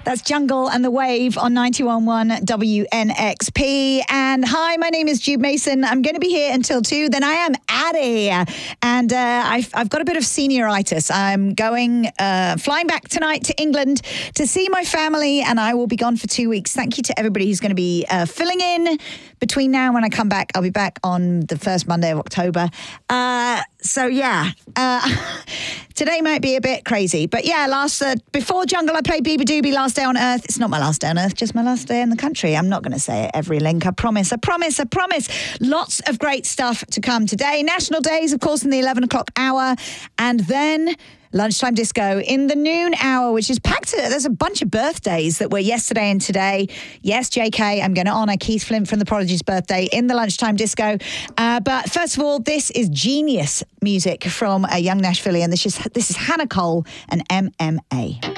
That's Jungle and the Wave on 91.1 WNXP. And hi, my name is Jude Mason. I'm going to be here until 2. Then I am Addie. And I've got a bit of senioritis. I'm flying back tonight to England to see my family, and I will be gone for 2 weeks. Thank you to everybody who's going to be filling in between now and when I come back. I'll be back on the first Monday of October. Today might be a bit crazy, but yeah, before Jungle, I played Bieber Doobie, Last Day on Earth. It's not my last day on Earth, just my last day in the country. I'm not going to say it every link. I promise. Lots of great stuff to come today. National Days, of course, in the 11 o'clock hour, and then Lunchtime Disco in the noon hour, which is packed. There's a bunch of birthdays that were yesterday and today. Yes, JK, I'm going to honour Keith Flint from The Prodigy's birthday in the Lunchtime Disco. But first of all, this is genius music from a young Nashvilleian. This is Hannah Cole and MMA.